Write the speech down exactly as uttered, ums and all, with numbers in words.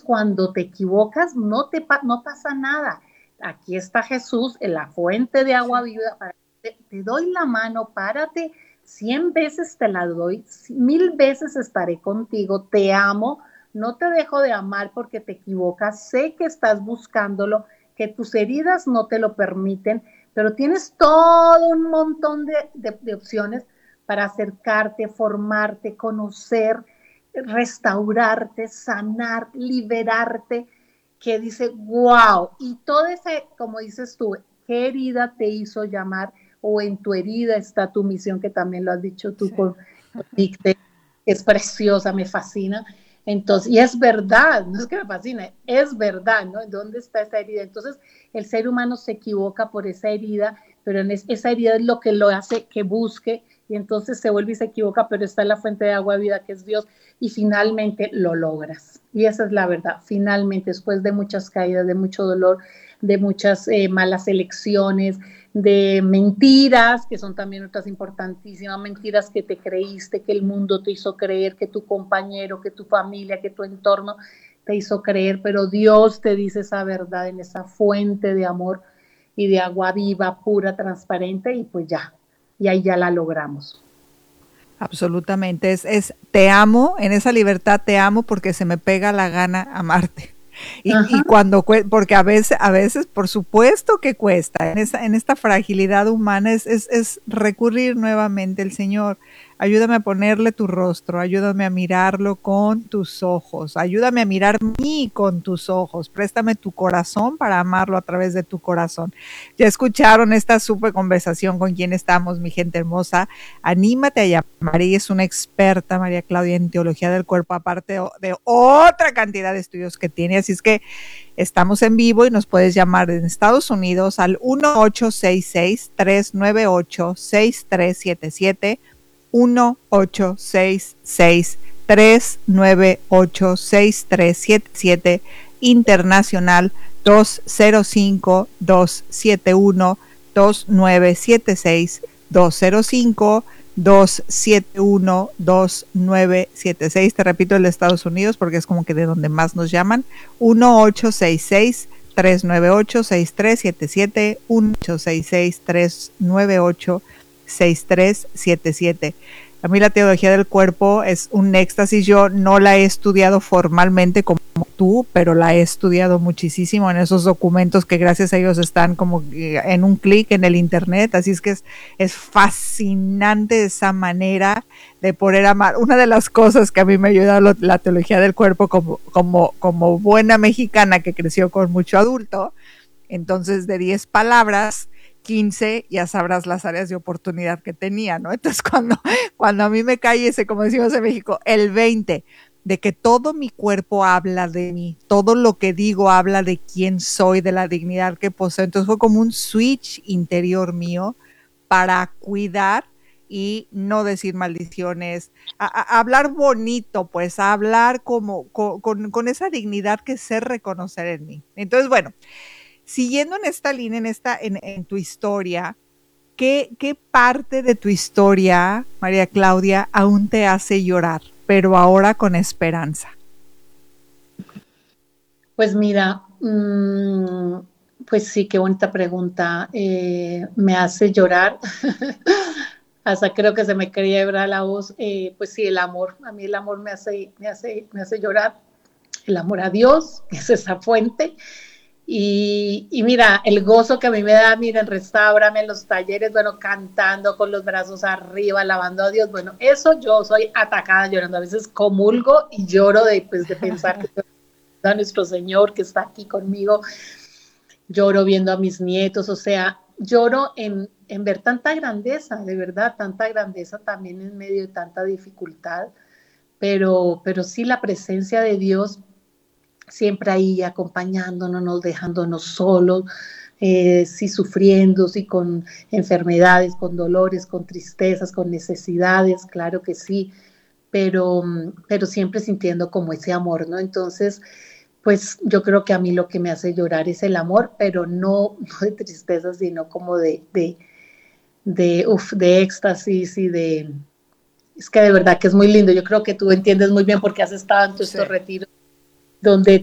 cuando te equivocas, no, te, no pasa nada. Aquí está Jesús, en la fuente de agua viva. Te, te doy la mano, párate, cien veces te la doy, mil veces estaré contigo, te amo, no te dejo de amar porque te equivocas, sé que estás buscándolo, que tus heridas no te lo permiten, pero tienes todo un montón de, de, de opciones para acercarte, formarte, conocer, restaurarte, sanar, liberarte, que dice, wow, y todo ese, como dices tú, ¿qué herida te hizo llamar? O en tu herida está tu misión, que también lo has dicho tú, sí. con, con Dicte, es preciosa, me fascina. Entonces, y es verdad, no es que me fascine, es verdad, ¿no? ¿Dónde está esa herida? Entonces, el ser humano se equivoca por esa herida, pero en es, esa herida es lo que lo hace que busque, y entonces se vuelve y se equivoca, pero está en la fuente de agua de vida, que es Dios, y finalmente lo logras. Y esa es la verdad, finalmente, después de muchas caídas, de mucho dolor, de muchas eh, malas elecciones, de mentiras, que son también otras importantísimas, mentiras que te creíste, que el mundo te hizo creer, que tu compañero, que tu familia, que tu entorno te hizo creer, pero Dios te dice esa verdad en esa fuente de amor y de agua viva, pura, transparente, y pues ya, y ahí ya la logramos. Absolutamente, es, es te amo, en esa libertad te amo porque se me pega la gana amarte. Y, y cuando, porque a veces, a veces, por supuesto que cuesta, en, esa, en esta fragilidad humana es, es, es recurrir nuevamente al Señor. Ayúdame a ponerle tu rostro, ayúdame a mirarlo con tus ojos, ayúdame a mirar mí con tus ojos, préstame tu corazón para amarlo a través de tu corazón. Ya escucharon esta súper conversación con quien estamos, mi gente hermosa. Anímate a llamar. María es una experta, María Claudia, en teología del cuerpo, aparte de, de otra cantidad de estudios que tiene. Así es que estamos en vivo y nos puedes llamar en Estados Unidos al uno ocho seis seis, tres nueve ocho, seis tres siete siete, uno ocho seis seis, tres nueve ocho, seis tres siete siete, internacional dos cero cinco, dos siete uno, dos nueve siete seis, dos cero cinco, dos siete uno, dos nueve siete seis. Te repito, el de Estados Unidos porque es como que de donde más nos llaman. uno ocho seis seis, tres nueve ocho, seis tres siete siete, uno ocho seis seis, tres nueve ocho, seis tres siete siete. A mí la teología del cuerpo es un éxtasis. Yo no la he estudiado formalmente como tú, pero la he estudiado muchísimo en esos documentos que gracias a ellos están como en un clic en el internet. Así es que es, es fascinante esa manera de poder amar. Una de las cosas que a mí me ha ayudado la teología del cuerpo como, como, como buena mexicana que creció con mucho adulto, entonces de diez palabras, quince, ya sabrás las áreas de oportunidad que tenía, ¿no? Entonces cuando, cuando a mí me cae ese, como decimos en México, el veinte, de que todo mi cuerpo habla de mí, todo lo que digo habla de quién soy, de la dignidad que poseo. Entonces fue como un switch interior mío para cuidar y no decir maldiciones, a, a hablar bonito, pues a hablar como con, con, con esa dignidad que sé reconocer en mí. Entonces, bueno, siguiendo en esta línea, en, esta, en, en tu historia, ¿qué, ¿qué parte de tu historia, María Claudia, aún te hace llorar, pero ahora con esperanza? Pues mira, mmm, pues sí, qué bonita pregunta. Eh, me hace llorar. Hasta creo que se me quiebra la voz. Eh, pues sí, el amor. A mí el amor me hace, me hace, me hace llorar. El amor a Dios, que es esa fuente. Y, y mira, el gozo que a mí me da, mira, en Restaurame, en los talleres, bueno, cantando con los brazos arriba, alabando a Dios, bueno, eso yo soy atacada llorando, a veces comulgo y lloro de, pues, de pensar que a nuestro Señor que está aquí conmigo, lloro viendo a mis nietos, o sea, lloro en, en ver tanta grandeza, de verdad, tanta grandeza también en medio de tanta dificultad, pero, pero sí la presencia de Dios siempre ahí acompañándonos, no dejándonos solos, eh, sí sufriendo, sí con enfermedades, con dolores, con tristezas, con necesidades, claro que sí, pero, pero siempre sintiendo como ese amor, ¿no? Entonces, pues yo creo que a mí lo que me hace llorar es el amor, pero no, no de tristeza, sino como de, de, de, uf, de éxtasis y de... Es que de verdad que es muy lindo. Yo creo que tú entiendes muy bien porque has estado en todos Sí. estos retiros donde